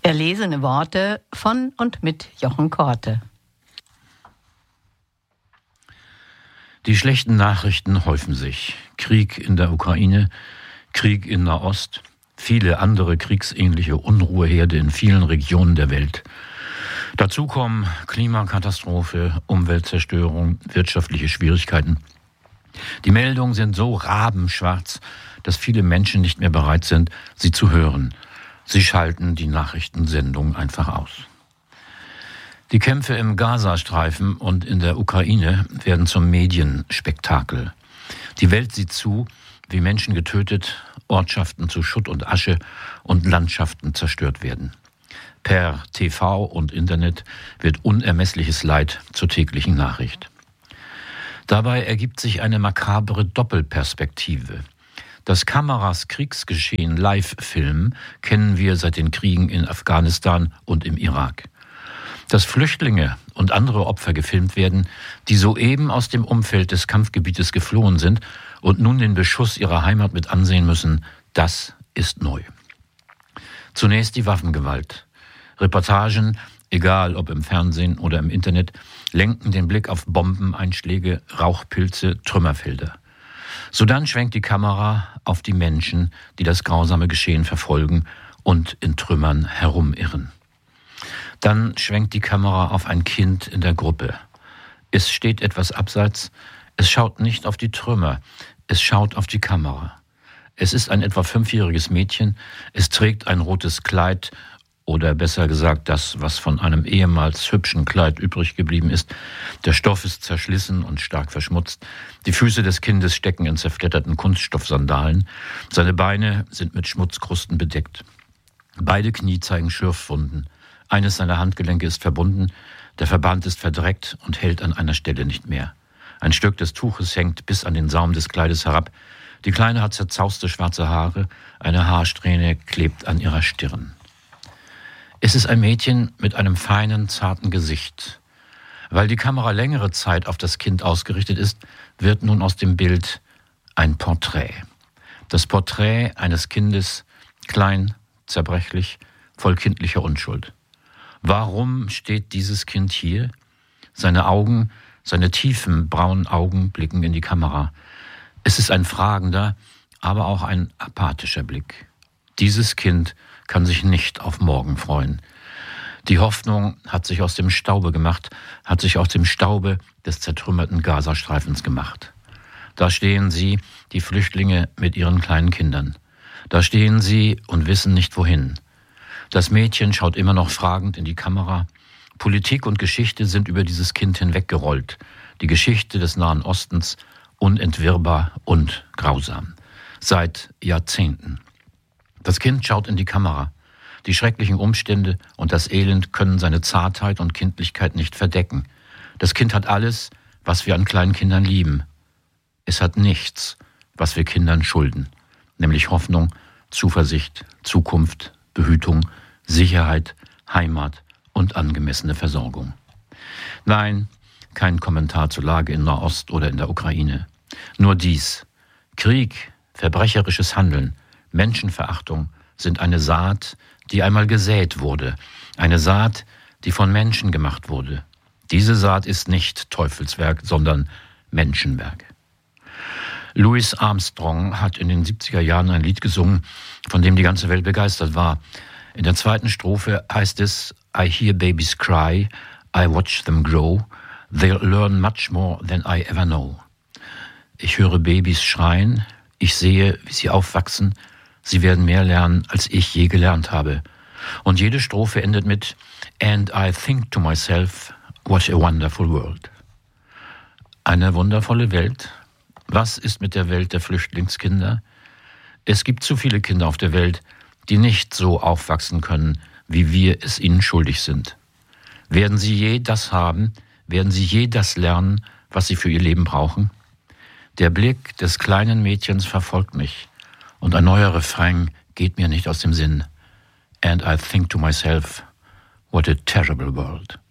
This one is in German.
Erlesene Worte von und mit Jochen Korte. Die schlechten Nachrichten häufen sich. Krieg in der Ukraine, Krieg in Nahost, viele andere kriegsähnliche Unruheherde in vielen Regionen der Welt. Dazu kommen Klimakatastrophe, Umweltzerstörung, wirtschaftliche Schwierigkeiten. Die Meldungen sind so rabenschwarz, dass viele Menschen nicht mehr bereit sind, sie zu hören. Sie schalten die Nachrichtensendung einfach aus. Die Kämpfe im Gazastreifen und in der Ukraine werden zum Medienspektakel. Die Welt sieht zu, wie Menschen getötet, Ortschaften zu Schutt und Asche und Landschaften zerstört werden. Per TV und Internet wird unermessliches Leid zur täglichen Nachricht. Dabei ergibt sich eine makabere Doppelperspektive. Das Kameras Kriegsgeschehen live filmen kennen wir seit den Kriegen in Afghanistan und im Irak. Dass Flüchtlinge und andere Opfer gefilmt werden, die soeben aus dem Umfeld des Kampfgebietes geflohen sind und nun den Beschuss ihrer Heimat mit ansehen müssen, das ist neu. Zunächst die Waffengewalt. Reportagen, egal ob im Fernsehen oder im Internet, lenken den Blick auf Bombeneinschläge, Rauchpilze, Trümmerfelder. Sodann schwenkt die Kamera auf die Menschen, die das grausame Geschehen verfolgen und in Trümmern herumirren. Dann schwenkt die Kamera auf ein Kind in der Gruppe. Es steht etwas abseits, es schaut nicht auf die Trümmer, es schaut auf die Kamera. Es ist ein etwa 5-jähriges Mädchen, es trägt ein rotes Kleid, oder besser gesagt das, was von einem ehemals hübschen Kleid übrig geblieben ist. Der Stoff ist zerschlissen und stark verschmutzt. Die Füße des Kindes stecken in zerfledderten Kunststoffsandalen. Seine Beine sind mit Schmutzkrusten bedeckt. Beide Knie zeigen Schürfwunden. Eines seiner Handgelenke ist verbunden, der Verband ist verdreckt und hält an einer Stelle nicht mehr. Ein Stück des Tuches hängt bis an den Saum des Kleides herab. Die Kleine hat zerzauste schwarze Haare, eine Haarsträhne klebt an ihrer Stirn. Es ist ein Mädchen mit einem feinen, zarten Gesicht. Weil die Kamera längere Zeit auf das Kind ausgerichtet ist, wird nun aus dem Bild ein Porträt. Das Porträt eines Kindes, klein, zerbrechlich, voll kindlicher Unschuld. Warum steht dieses Kind hier? Seine Augen, seine tiefen, braunen Augen blicken in die Kamera. Es ist ein fragender, aber auch ein apathischer Blick. Dieses Kind kann sich nicht auf morgen freuen. Die Hoffnung hat sich aus dem Staube gemacht, hat sich aus dem Staube des zertrümmerten Gazastreifens gemacht. Da stehen sie, die Flüchtlinge mit ihren kleinen Kindern. Da stehen sie und wissen nicht wohin. Das Mädchen schaut immer noch fragend in die Kamera. Politik und Geschichte sind über dieses Kind hinweggerollt. Die Geschichte des Nahen Ostens unentwirrbar und grausam. Seit Jahrzehnten. Das Kind schaut in die Kamera. Die schrecklichen Umstände und das Elend können seine Zartheit und Kindlichkeit nicht verdecken. Das Kind hat alles, was wir an kleinen Kindern lieben. Es hat nichts, was wir Kindern schulden, nämlich Hoffnung, Zuversicht, Zukunft, Behütung, Sicherheit, Heimat und angemessene Versorgung. Nein, kein Kommentar zur Lage in Nahost oder in der Ukraine. Nur dies: Krieg, verbrecherisches Handeln, Menschenverachtung sind eine Saat, die einmal gesät wurde. Eine Saat, die von Menschen gemacht wurde. Diese Saat ist nicht Teufelswerk, sondern Menschenwerk. Louis Armstrong hat in den 70er Jahren ein Lied gesungen, von dem die ganze Welt begeistert war. In der zweiten Strophe heißt es: I hear babies cry, I watch them grow, they'll learn much more than I ever know. Ich höre Babys schreien, ich sehe, wie sie aufwachsen, sie werden mehr lernen, als ich je gelernt habe. Und jede Strophe endet mit And I think to myself, what a wonderful world. Eine wundervolle Welt? Was ist mit der Welt der Flüchtlingskinder? Es gibt zu viele Kinder auf der Welt, die nicht so aufwachsen können, wie wir es ihnen schuldig sind. Werden sie je das haben? Werden sie je das lernen, was sie für ihr Leben brauchen? Der Blick des kleinen Mädchens verfolgt mich und ein neuer Refrain geht mir nicht aus dem Sinn. And I think to myself, what a terrible world.